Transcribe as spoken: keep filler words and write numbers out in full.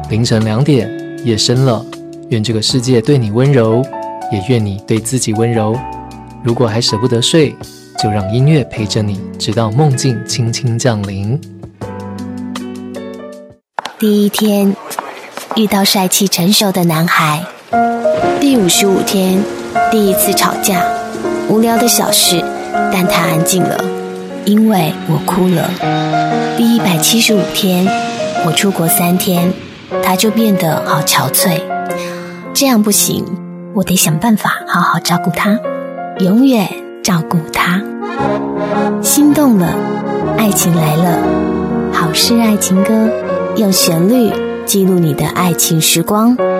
凌晨两点，夜深了，愿这个世界对你温柔，也愿你对自己温柔。如果还舍不得睡，就让音乐陪着你，直到梦境轻轻降临。 第一天，遇到帅气成熟的男孩。第五十五天，第一次吵架，无聊的小事，但他安静了，因为我哭了。第一百七十五天，我出国三天，他就变得好憔悴。这样不行，我得想办法好好照顾他，永远照顾他。心动了，爱情来了，好事爱情歌，用旋律记录你的爱情时光。